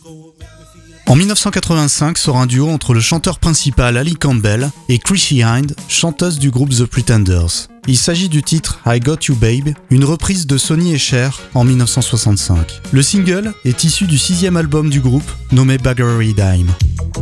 En 1985 sort un duo entre le chanteur principal Ali Campbell et Chrissy Hynde, chanteuse du groupe The Pretenders. Il s'agit du titre I Got You Babe, une reprise de Sonny et Cher en 1965. Le single est issu du 6e album du groupe nommé Baggery Dime.